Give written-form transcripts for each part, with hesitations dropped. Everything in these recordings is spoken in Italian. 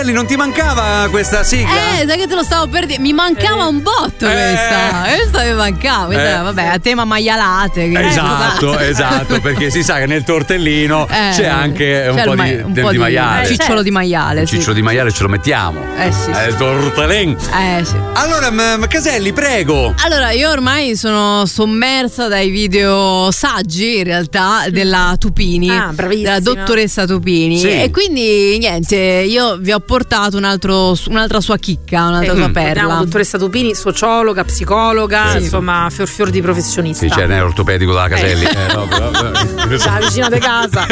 Non ti mancava questa sigla? Sai che te lo stavo per dire. Mi mancava un botto questa mi mancava. Vabbè, a tema maialate. Esatto, perché si sa che nel tortellino c'è anche un po' di maiale. Un cicciolo di maiale. Un cicciolo di maiale ce lo mettiamo. Sì. Il tortellino. Sì. Allora, Caselli, prego. Allora, io ormai sono sommersa dai video saggi, in realtà, della Tupini. Della dottoressa Tupini. Sì. E quindi, niente, io vi ho portato un'altra sua chicca, un'altra sua perla. La dottoressa Tupini, sociologa, psicologa, insomma, fior di professionista. Sì, c'è l'ortopedico della Caselli. Già vicino di casa.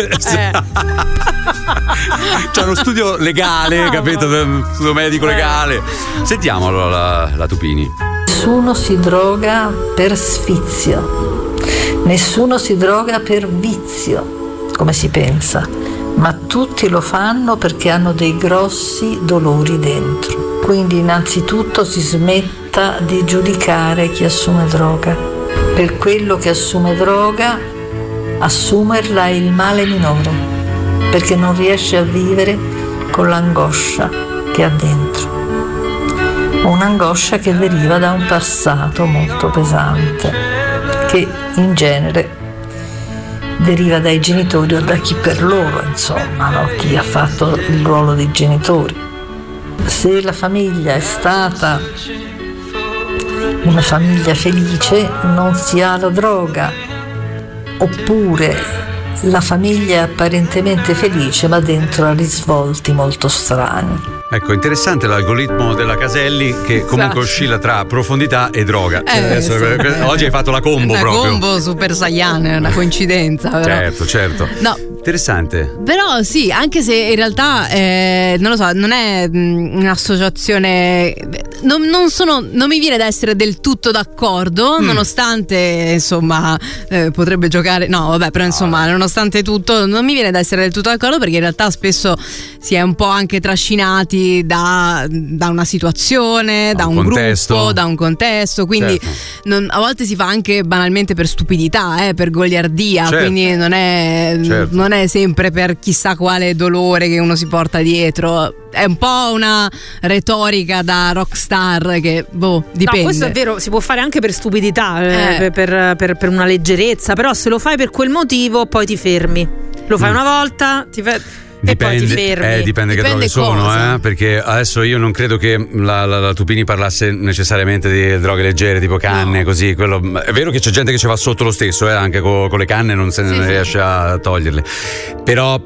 C'è uno studio legale, capito? Studio medico legale. Sentiamo allora la Tupini. Nessuno si droga per sfizio, nessuno si droga per vizio, come si pensa, ma tutti lo fanno perché hanno dei grossi dolori dentro. Quindi innanzitutto si smetta di giudicare chi assume droga. Per quello che assume droga, assumerla è il male minore, perché non riesce a vivere con l'angoscia che ha dentro. Un'angoscia che deriva da un passato molto pesante, che in genere deriva dai genitori o da chi per loro, insomma, no? Chi ha fatto il ruolo di genitori. Se la famiglia è stata una famiglia felice, non si ha la droga, oppure la famiglia è apparentemente felice ma dentro ha risvolti molto strani. Ecco, interessante l'algoritmo della Caselli che comunque oscilla tra profondità e droga. Oggi hai fatto la combo proprio. Una combo super saiyan, è una coincidenza. Però. Certo. No. Interessante. Però sì, anche se in realtà non lo so, non è un'associazione. Non mi viene da essere del tutto d'accordo, nonostante insomma potrebbe giocare. No, vabbè, però insomma, nonostante tutto, non mi viene da essere del tutto d'accordo, perché in realtà spesso si è un po' anche trascinati da una situazione, da un gruppo, da un contesto. Quindi a volte si fa anche banalmente per stupidità, per goliardia. Quindi non è sempre per chissà quale dolore che uno si porta dietro. È un po' una retorica da rockstar che dipende. No, questo è vero, si può fare anche per stupidità, per una leggerezza, però se lo fai per quel motivo poi ti fermi. Lo fai una volta, e poi ti fermi. Dipende che droghe sono, perché adesso io non credo che la Tupini parlasse necessariamente di droghe leggere tipo canne, così. Quello, è vero che c'è gente che ci va sotto lo stesso, anche con le canne non se ne riesce a toglierle, però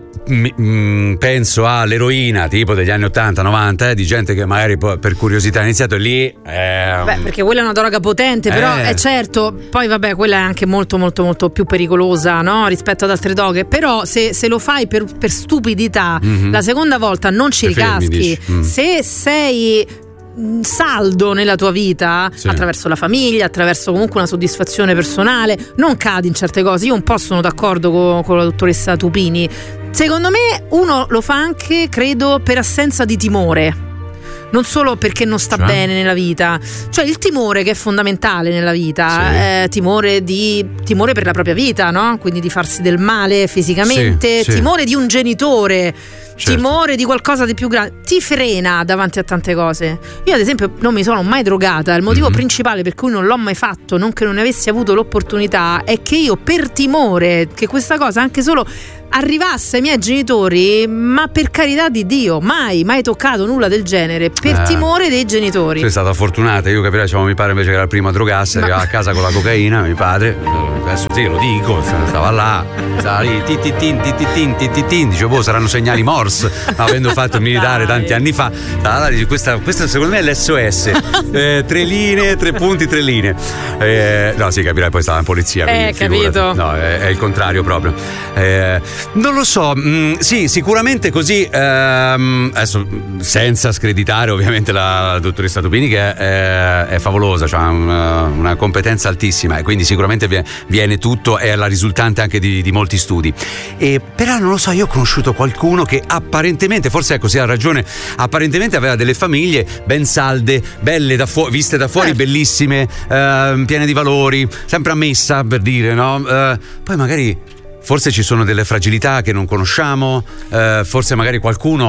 penso all'eroina tipo degli anni 80-90, di gente che magari per curiosità ha iniziato, e lì perché quella è una droga potente, però è certo, poi vabbè, quella è anche molto molto molto più pericolosa, no? Rispetto ad altre droghe. Però se lo fai per stupidità, la seconda volta non ci ricaschi. Se sei saldo nella tua vita, attraverso la famiglia, attraverso comunque una soddisfazione personale, non cadi in certe cose. Io un po' sono d'accordo con la dottoressa Tupini. Secondo me uno lo fa anche, credo, per assenza di timore, non solo perché non sta bene nella vita. Cioè il timore, che è fondamentale nella vita, timore per la propria vita, no? Quindi di farsi del male fisicamente, timore di un genitore, timore di qualcosa di più grande, ti frena davanti a tante cose. Io ad esempio non mi sono mai drogata. Il motivo principale per cui non l'ho mai fatto, non che non ne avessi avuto l'opportunità, è che io, per timore che questa cosa anche solo arrivasse ai miei genitori, ma per carità di Dio, mai toccato nulla del genere, per timore dei genitori. Sei stata fortunata. Io capirei, mio padre invece che era il primo a drogarsi, arrivava a casa con la cocaina. Mio padre, adesso lo dico, stava là, stava lì, dicevo, saranno segnali Morse, avendo fatto il militare tanti anni fa. Questa secondo me è l'SOS. 3 linee, 3 punti, 3 linee. No, sì, capirai, poi stava in polizia. Capito. No, è il contrario proprio. Non lo so, sì, sicuramente così, adesso senza screditare ovviamente la dottoressa Tupini, che è favolosa, cioè una competenza altissima, e quindi sicuramente viene tutto, è la risultante anche di molti studi. Però non lo so, io ho conosciuto qualcuno che apparentemente, forse ecco, sì, ha ragione, apparentemente aveva delle famiglie ben salde, belle viste da fuori, bellissime, piene di valori, sempre a messa, per dire, no? Poi magari forse ci sono delle fragilità che non conosciamo, forse magari qualcuno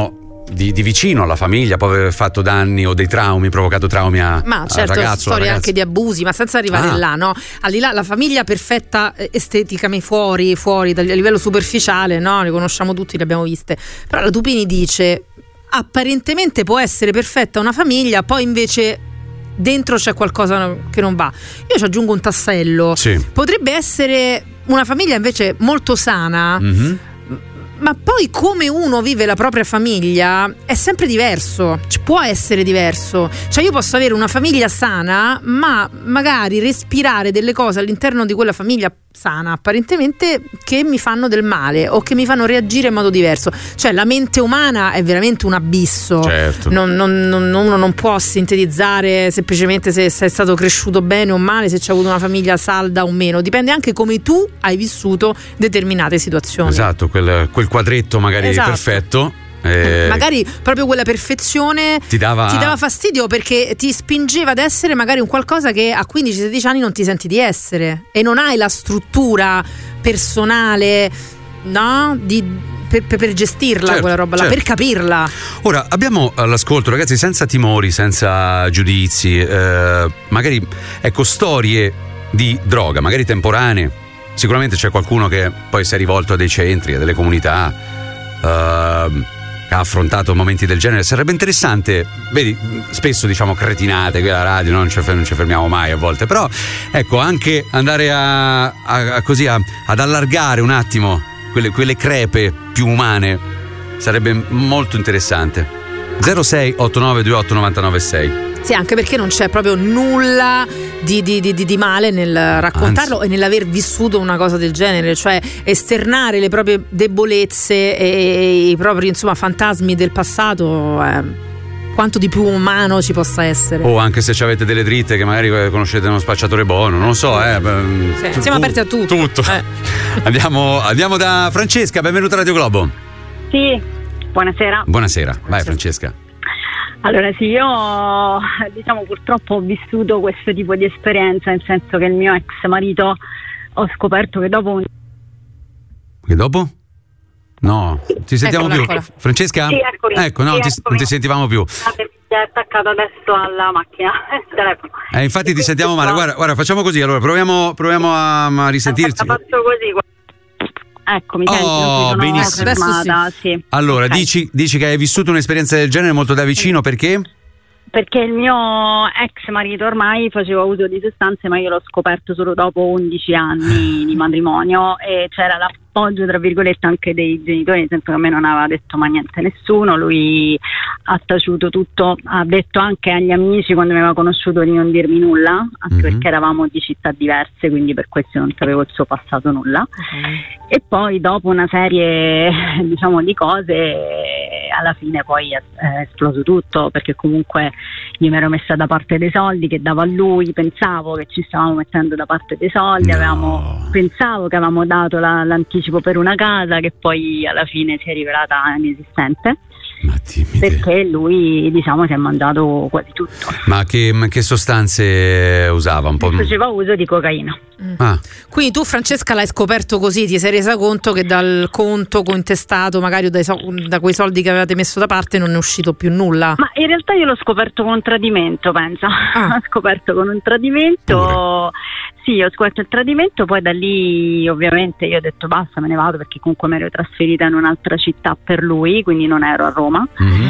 di vicino alla famiglia, può aver fatto danni o dei traumi, provocato traumi al ragazzo. Storie anche di abusi, ma senza arrivare là, no? Al di là, la famiglia perfetta esteticamente fuori a livello superficiale, no? Le conosciamo tutti, le abbiamo viste. Però la Tupini dice: apparentemente può essere perfetta una famiglia, poi invece dentro c'è qualcosa che non va. Io ci aggiungo un tassello. Sì. Potrebbe essere una famiglia invece molto sana, ma poi come uno vive la propria famiglia è sempre diverso, può essere diverso. Cioè io posso avere una famiglia sana, ma magari respirare delle cose all'interno di quella famiglia sana apparentemente che mi fanno del male o che mi fanno reagire in modo diverso. Cioè la mente umana è veramente un abisso. Certo. Uno non può sintetizzare semplicemente se sei stato cresciuto bene o male, se c'è avuto una famiglia salda o meno. Dipende anche come tu hai vissuto determinate situazioni. Esatto, quel quadretto magari perfetto. Magari proprio quella perfezione ti dava fastidio, perché ti spingeva ad essere magari un qualcosa che a 15-16 anni non ti senti di essere e non hai la struttura personale, no? Per gestirla, certo, quella roba là, per capirla. Ora abbiamo all'ascolto, ragazzi, senza timori, senza giudizi, magari storie di droga, magari temporanee. Sicuramente c'è qualcuno che poi si è rivolto a dei centri, a delle comunità, ha affrontato momenti del genere. Sarebbe interessante, vedi, spesso diciamo cretinate qui alla radio, non ci fermiamo mai a volte, però ecco, anche andare ad allargare un attimo quelle crepe più umane sarebbe molto interessante. 06 89 28 99 6. Sì, anche perché non c'è proprio nulla di male nel raccontarlo. Anzi, e nell'aver vissuto una cosa del genere, cioè esternare le proprie debolezze e i propri fantasmi del passato. Quanto di più umano ci possa essere. O anche se avete delle dritte, che magari conoscete uno spacciatore buono, non lo so. Sì, siamo aperti a tutto. Andiamo da Francesca, benvenuta a Radio Globo. Sì, buonasera. Buonasera, vai Francesca. Allora sì, io purtroppo ho vissuto questo tipo di esperienza, nel senso che il mio ex marito, ho scoperto che dopo Che dopo? No, ti sentiamo più. Ancora. Francesca? Sì, eccomi. Ecco, no, Sì, non ti sentivamo più. è attaccato adesso alla macchina, il telefono. Infatti ti sentiamo male. Guarda, facciamo così, allora proviamo a risentirti. Faccio così. Ecco, mi senti? Benissimo. Sì. Allora, okay. dici che hai vissuto un'esperienza del genere molto da vicino, perché? Perché il mio ex marito ormai faceva uso di sostanze, ma io l'ho scoperto solo dopo 11 anni di matrimonio, e c'era l'appoggio, tra virgolette, anche dei genitori, nel senso che a me non aveva detto mai niente a nessuno. Lui ha taciuto tutto, ha detto anche agli amici quando mi aveva conosciuto di non dirmi nulla, anche perché eravamo di città diverse, quindi per questo non sapevo il suo passato nulla. E poi dopo una serie di cose, alla fine poi è esploso tutto, perché comunque io mi ero messa da parte dei soldi che davo a lui, pensavo che ci stavamo mettendo da parte dei soldi, pensavo che avevamo dato l'anticipo per una casa che poi alla fine si è rivelata inesistente. Perché lui si è mangiato quasi tutto. Ma che sostanze usava? Un po'? Faceva uso di cocaina. Quindi tu, Francesca, l'hai scoperto così, ti sei resa conto che dal conto cointestato, magari da quei soldi che avevate messo da parte, non è uscito più nulla? Ma in realtà io l'ho scoperto con un tradimento, pensa. L'ho scoperto con un tradimento. Sì, ho scoperto il tradimento, poi da lì ovviamente io ho detto basta, me ne vado, perché comunque mi ero trasferita in un'altra città per lui, quindi non ero a Roma.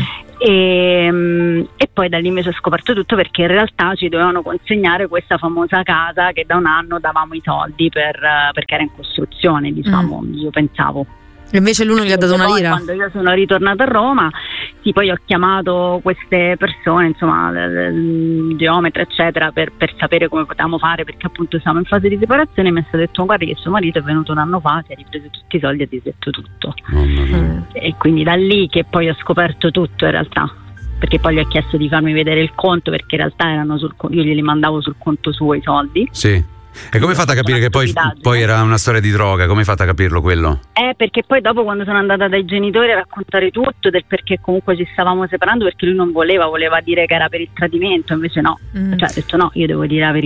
E poi da lì mi sono scoperto tutto, perché in realtà ci dovevano consegnare questa famosa casa che da un anno davamo i soldi perché era in costruzione, io pensavo. E invece lui non gli ha dato una lira? Quando io sono ritornata a Roma, poi ho chiamato queste persone, geometra eccetera, per sapere come potevamo fare, perché appunto siamo in fase di separazione, e mi è stato detto guardi che suo marito è venuto un anno fa, si è ripreso tutti i soldi e ha disdetto tutto. E quindi da lì che poi ho scoperto tutto in realtà, perché poi gli ho chiesto di farmi vedere il conto, perché in realtà io glieli mandavo sul conto suo i soldi. Sì. E come hai fatto a capire che poi era una storia di droga? Come hai fatto a capirlo quello? Perché poi dopo, quando sono andata dai genitori a raccontare tutto del perché comunque ci stavamo separando, perché lui non voleva dire che era per il tradimento, invece no. Cioè ha detto no, io devo dire la verità.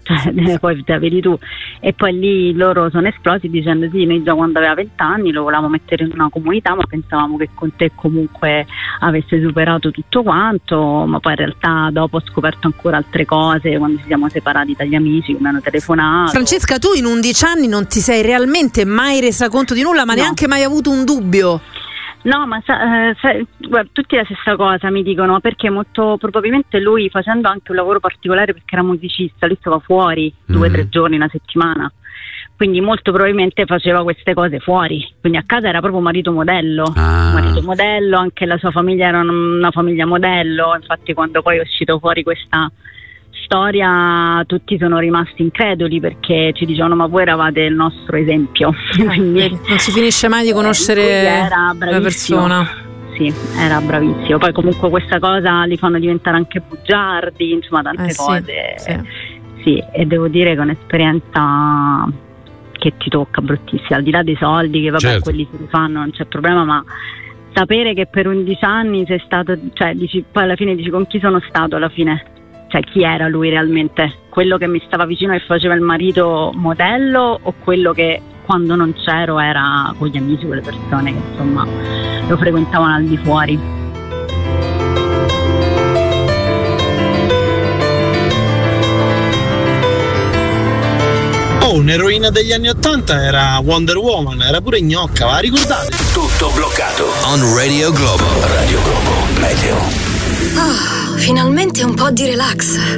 cioè, poi te vedi tu. E poi lì loro sono esplosi dicendo sì, noi già quando aveva 20 anni lo volevamo mettere in una comunità, ma pensavamo che con te comunque avesse superato tutto quanto, ma poi in realtà dopo ho scoperto ancora altre cose quando ci siamo separati dagli amici che mi hanno telefonato. Francesca, tu in 11 anni non ti sei realmente mai resa conto di nulla, ma neanche mai avuto un dubbio? No, ma guarda, tutti la stessa cosa mi dicono, perché molto probabilmente lui, facendo anche un lavoro particolare perché era musicista, lui stava fuori 2 o 3 giorni, una settimana, quindi molto probabilmente faceva queste cose fuori, quindi a casa era proprio marito modello, anche la sua famiglia era una famiglia modello, infatti quando poi è uscito fuori questa storia tutti sono rimasti increduli perché ci dicevano ma voi eravate il nostro esempio. Quindi, non si finisce mai di conoscere la persona. Sì, era bravissimo. Poi comunque questa cosa li fanno diventare anche bugiardi, insomma tante cose. Sì, e devo dire che è un'esperienza che ti tocca bruttissima, al di là dei soldi che vabbè quelli si rifanno, non c'è problema, ma sapere che per 11 anni sei stato, cioè dici, poi alla fine dici con chi sono stato alla fine? Cioè chi era lui realmente? Quello che mi stava vicino e faceva il marito modello o quello che quando non c'ero era con gli amici, quelle persone che insomma lo frequentavano al di fuori? Un'eroina degli anni 80 era Wonder Woman, era pure gnocca, va, ricordate? Tutto bloccato on Radio Globo. Radio Globo Meteo. Finalmente un po' di relax.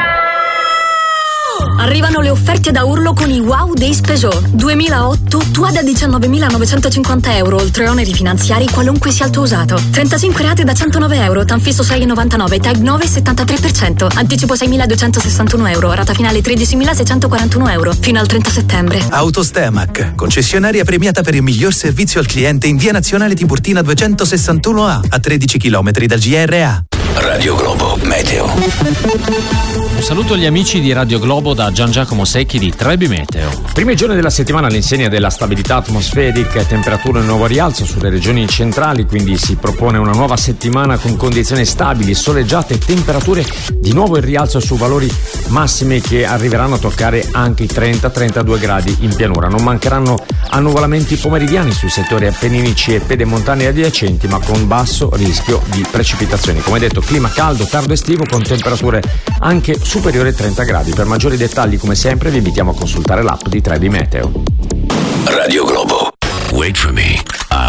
Arrivano le offerte da urlo con i Wow Days Peugeot 2008, tua da 19.950 euro, oltre oneri finanziari qualunque sia il tuo usato. 35 rate da 109 euro, tanfisso 6,99, tag 9, 73%, anticipo 6.261 euro, rata finale 13.641 euro, fino al 30 settembre. Autostemac, concessionaria premiata per il miglior servizio al cliente in via Nazionale Tiburtina 261A, a 13 km dal GRA. Radio Globo Meteo. Un saluto agli amici di Radio Globo da Gian Giacomo Secchi di Trebi Meteo. Primi giorni della settimana all'insegna della stabilità atmosferica e temperature in nuovo rialzo sulle regioni centrali, quindi si propone una nuova settimana con condizioni stabili, soleggiate e temperature di nuovo in rialzo su valori massimi che arriveranno a toccare anche i 30-32 gradi in pianura. Non mancheranno annuvolamenti pomeridiani sui settori appenninici e pedemontani adiacenti, ma con basso rischio di precipitazioni. Come detto, clima caldo, tardo estivo con temperature anche superiori ai 30 gradi. Per maggiori dettagli, come sempre, vi invitiamo a consultare l'app di Trebi Meteo. Radio Globo. Wait for me.